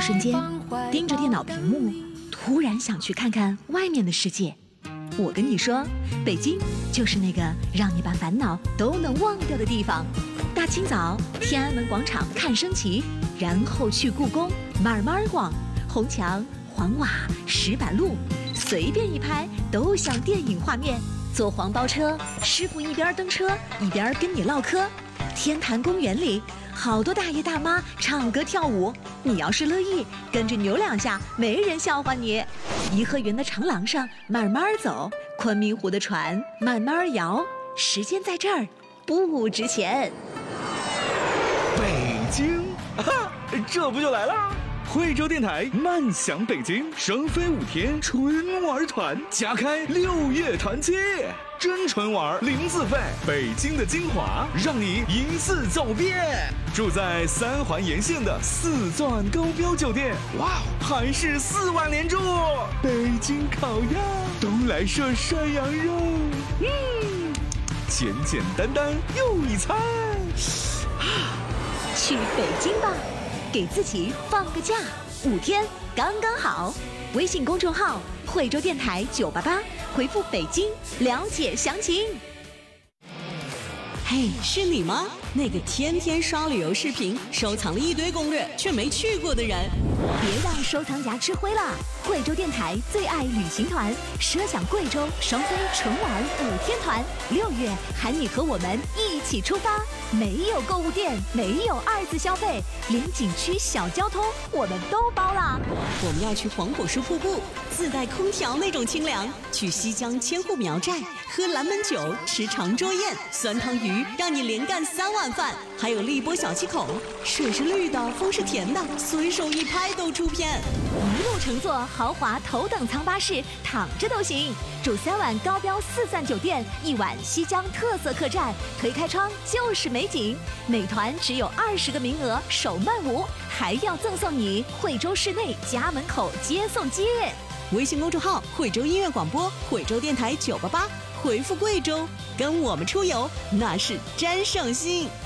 瞬间，盯着电脑屏幕，突然想去看看外面的世界。我跟你说，北京就是那个让你把烦恼都能忘掉的地方。大清早，天安门广场看升旗，然后去故宫慢慢逛，红墙、黄瓦、石板路，随便一拍都像电影画面。坐黄包车，师傅一边蹬车一边跟你唠嗑。天坛公园里，好多大爷大妈唱歌跳舞，你要是乐意，跟着扭两下，没人笑话你。颐和园的长廊上慢慢走，昆明湖的船慢慢摇，时间在这儿不值钱。 北京，哈，这不就来啦！惠州电台慢享北京，双飞5天春玩团，加开6月团期，真纯玩零自费，北京的精华让你一次走遍。住在3环沿线的4钻高标酒店，哇，还是4晚连住。北京烤鸭，东来顺涮羊肉，简简单单又一餐。 去北京吧，给自己放个假，5天刚刚好。微信公众号惠州电台988，回复北京了解详情。 嘿，是你吗？那个天天刷旅游视频，收藏了一堆攻略却没去过的人。 别让收藏夹吃灰了！惠州电台最爱旅行团，奢享贵州双飞纯玩5天团，6月喊你和我们一起出发。没有购物店，没有2次消费，连景区小交通我们都包了。 我们要去黄果树瀑布，自带空调那种清凉；去西江千户苗寨，喝蓝门酒，吃长桌宴，酸汤鱼让你连干3碗饭。还有荔波小七孔，水是绿的，风是甜的，随手一拍都出片。 一路乘坐豪华头等舱巴士，躺着都行。住3晚高标4钻酒店，1晚西江特色客栈，推开窗就是美景。每团只有20个名额，首漫舞，还要赠送你惠州市内家门口接送接。 微信公众号惠州音乐广播，惠州电台988，回复贵州，跟我们出游那是真省心。